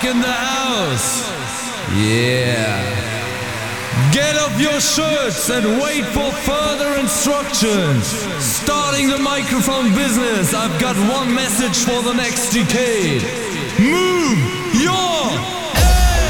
in the house. Yeah. Get off your shirts and wait for further instructions. Starting the microphone business, I've got one message for the next decade. Move